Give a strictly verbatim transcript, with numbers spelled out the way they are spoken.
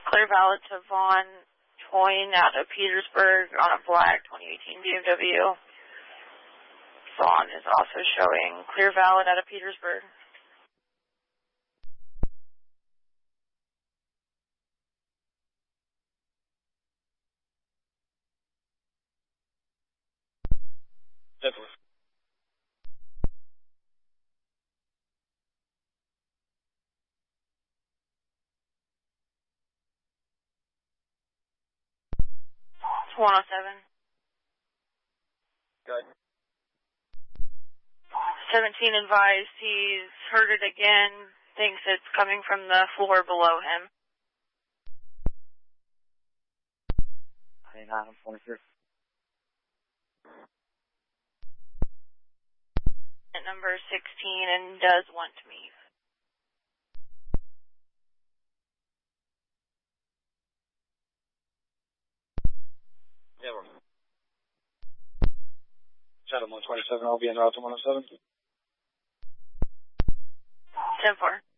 Clear valid to Vaughn Toyne out of Petersburg on a black twenty eighteen B M W. Vaughn is also showing clear valid out of Petersburg. Definitely. one oh seven. Good. seventeen advised he's heard it again, thinks it's coming from the floor below him. Hang on, I'm forty-three. At number sixteen and does want to meet. Yeah, we're Shadow one twenty-seven, I'll be en route to one oh seven. ten four.